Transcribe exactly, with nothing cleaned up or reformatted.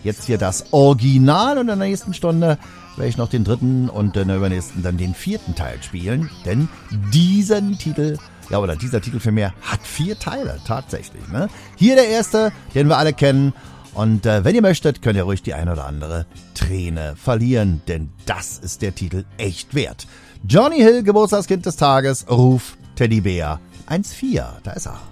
jetzt hier das Original und in der nächsten Stunde werde ich noch den dritten und in der übernächsten dann den vierten Teil spielen, denn diesen Titel, ja oder dieser Titel für mehr, hat vier Teile, tatsächlich. Ne? Hier der erste, den wir alle kennen und äh, wenn ihr möchtet, könnt ihr ruhig die ein oder andere Träne verlieren, denn das ist der Titel echt wert. Johnny Hill, Geburtstagskind des Tages, Ruf Teddybär eins vier, da ist er.